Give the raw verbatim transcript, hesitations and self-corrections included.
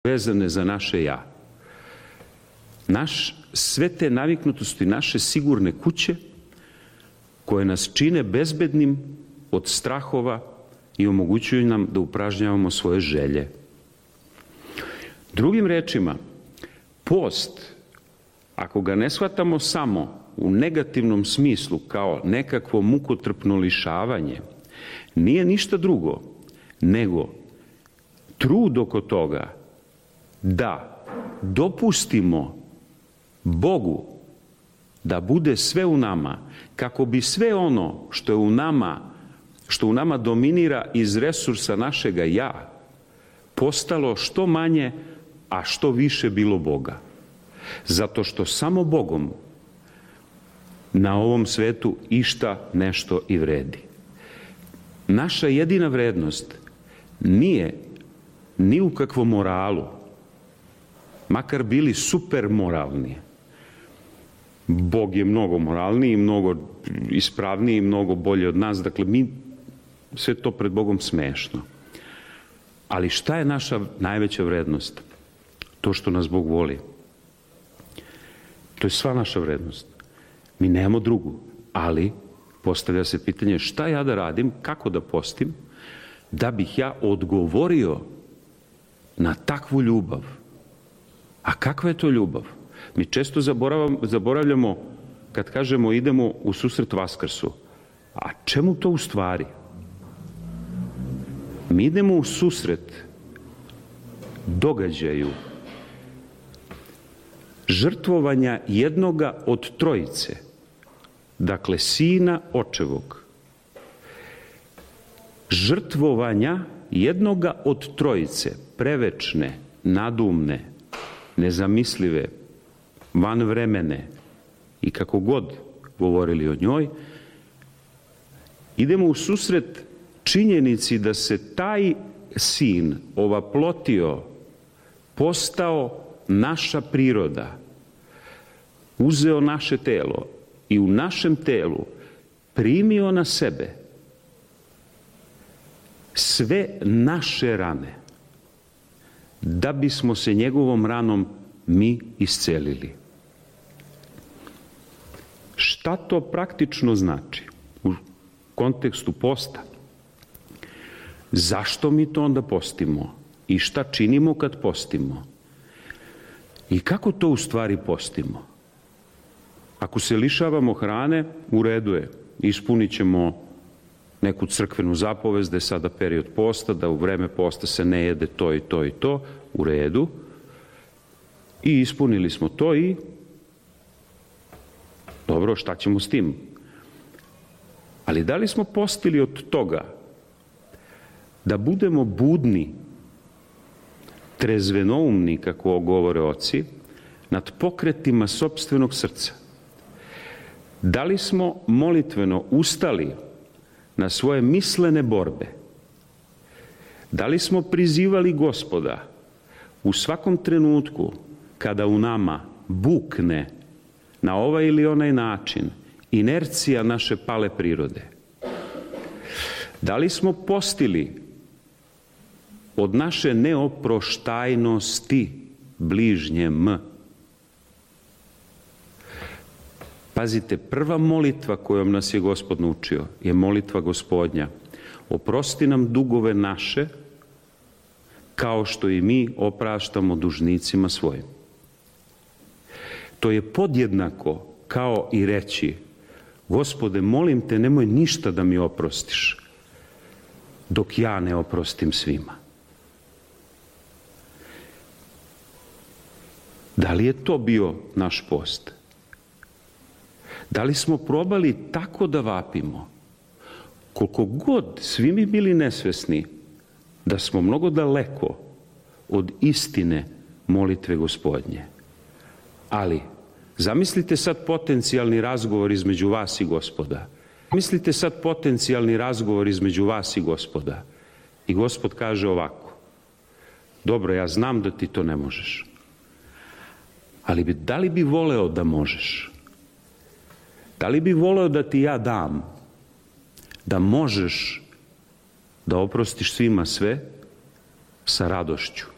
vezane za naše ja. Naš, sve te naviknutosti, naše sigurne kuće koje nas čine bezbednim od strahova i omogućuju nam da upražnjavamo svoje želje. Drugim rečima, post, ako ga ne shvatamo samo u negativnom smislu kao nekakvo mukotrpno lišavanje, nije ništa drugo nego trud oko toga da dopustimo Bogu da bude sve u nama, kako bi sve ono što je u nama, što u nama dominira iz resursa našega ja, postalo što manje, a što više bilo Boga. Zato što samo Bogom na ovom svetu išta nešto i vredi. Naša jedina vrednost nije ni u kakvom moralu, makar bili super moralni. Bog je mnogo moralniji, mnogo ispravniji, mnogo bolji od nas, dakle mi sve to pred Bogom smešno. Ali šta je naša najveća vrednost? To što nas Bog voli. To je sva naša vrednost. Mi nemamo drugu, ali postavlja se pitanje šta ja da radim, kako da postim, da bih ja odgovorio na takvu ljubav. A kakva je to ljubav? Mi često zaboravljamo kad kažemo idemo u susret Vaskrsu. A čemu to u stvari? Mi idemo u susret događaju žrtvovanja jednoga od trojice, dakle Sina Očevog, žrtvovanja jednoga od trojice, prevečne, nadumne, nezamislive, vanvremene i kako god govorili o njoj, idemo u susret činjenici da se taj Sin ovaplotio, postao naša priroda, uzeo naše telo i u našem telu primio na sebe sve naše rane, da bismo se njegovom ranom mi iscelili. Šta to praktično znači u kontekstu posta? Zašto mi to onda postimo? I šta činimo kad postimo? I kako to u stvari postimo? Ako se lišavamo hrane, u redu je. Ispunit ćemo neku crkvenu zapovest da je sada period posta, da u vreme posta se ne jede to i to i to, u redu. I ispunili smo to i dobro, šta ćemo s tim? Ali da li smo postili od toga da budemo budni, trezvenoumni, kako govore oci, nad pokretima sopstvenog srca? Da li smo molitveno ustali na svoje mislene borbe? Da li smo prizivali Gospoda u svakom trenutku kada u nama bukne na ovaj ili onaj način inercija naše pale prirode? Da li smo postili od naše neoproštajnosti bližnjem? Pazite, prva molitva kojom nas je Gospod naučio je molitva Gospodnja. Oprosti nam dugove naše, kao što i mi opraštamo dužnicima svojim. To je podjednako kao i reći: Gospode, molim te, nemoj ništa da mi oprostiš, dok ja ne oprostim svima. Da li je to bio naš post? Da li smo probali tako da vapimo? Koliko god svi mi bili nesvesni da smo mnogo daleko od istine molitve Gospodnje. Ali, zamislite sad potencijalni razgovor između vas i Gospoda. Zamislite sad potencijalni razgovor između vas i Gospoda. I Gospod kaže ovako: dobro, ja znam da ti to ne možeš. Ali bi, da li bi voleo da možeš? Da li bi voleo da ti ja dam, da možeš da oprostiš svima sve sa radošću?